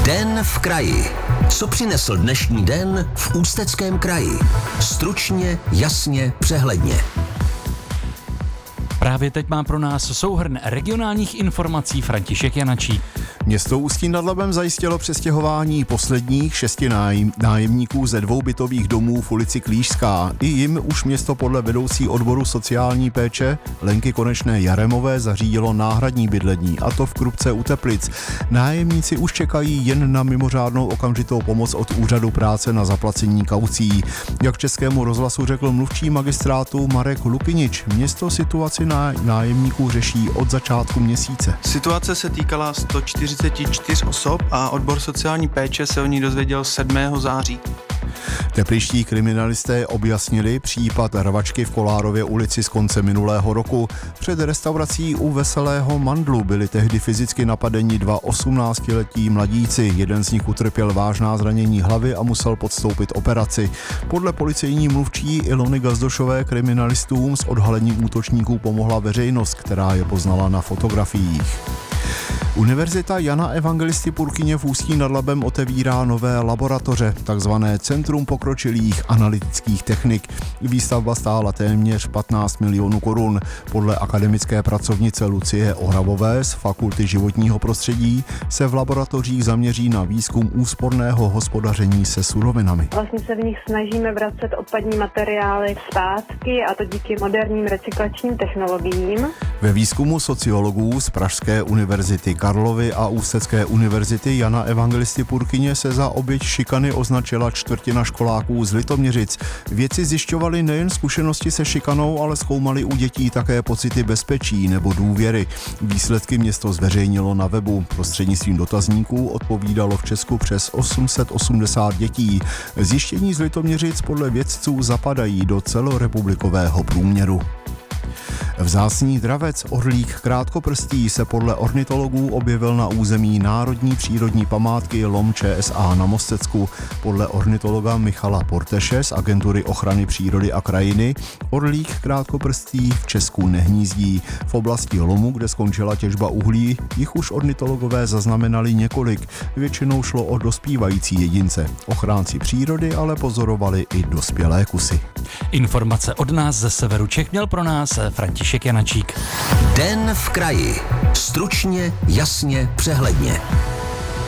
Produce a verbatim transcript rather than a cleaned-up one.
Den v kraji. Co přinesl dnešní den v Ústeckém kraji? Stručně, jasně, přehledně. Právě teď má pro nás souhrn regionálních informací František Janačík. Město Ústí nad Labem zajistilo přestěhování posledních šesti nájem, nájemníků ze dvou bytových domů v ulici Klížská. I jim už město podle vedoucí odboru sociální péče Lenky Konečné Jaremové zařídilo náhradní bydlení, a to v Krupce u Teplic. Nájemníci už čekají jen na mimořádnou okamžitou pomoc od úřadu práce na zaplacení kaucí. Jak Českému rozhlasu řekl mluvčí magistrátu Marek Lukynič, město situaci nájemníků řeší od začátku měsíce. Situace se týkala sto čtyřicet čtyři osob a odbor sociální péče se o ní dozvěděl sedmého září. Tepličtí kriminalisté objasnili případ rvačky v Kolárově ulici z konce minulého roku. Před restaurací u Veselého Mandlu byli tehdy fyzicky napadeni dva osmnáctiletí mladíci. Jeden z nich utrpěl vážná zranění hlavy a musel podstoupit operaci. Podle policejní mluvčí Ilony Gazdošové kriminalistům s odhalením útočníků pomohla veřejnost, která je poznala na fotografiích. Univerzita Jana Evangelisty Purkyně v Ústí nad Labem otevírá nové laboratoře, takzvané Centrum pokročilých analytických technik. Výstavba stála téměř patnáct milionů korun. Podle akademické pracovnice Lucie Ohrabové z Fakulty životního prostředí se v laboratořích zaměří na výzkum úsporného hospodaření se surovinami. Vlastně se v nich snažíme vracet odpadní materiály zpátky, a to díky moderním recyklačním technologiím. Ve výzkumu sociologů z Pražské univerzity Karlovy a Ústecké univerzity Jana Evangelisty Purkyně se za oběť šikany označila čtvrtina školáků z Litoměřic. Vědci zjišťovali nejen zkušenosti se šikanou, ale zkoumali u dětí také pocity bezpečí nebo důvěry. Výsledky město zveřejnilo na webu. Prostřednictvím dotazníků odpovídalo v Česku přes osm set osmdesát dětí. Zjištění z Litoměřic podle vědců zapadají do celorepublikového průměru. Vzácný dravec orlík krátkoprstý se podle ornitologů objevil na území Národní přírodní památky Lom Č S A na Mostecku. Podle ornitologa Michala Porteše z Agentury ochrany přírody a krajiny orlík krátkoprstý v Česku nehnízdí. V oblasti lomu, kde skončila těžba uhlí, jich už ornitologové zaznamenali několik. Většinou šlo o dospívající jedince. Ochránci přírody ale pozorovali i dospělé kusy. Informace od nás ze severu Čech měl pro nás František Janačík. Den v kraji. Stručně, jasně, přehledně.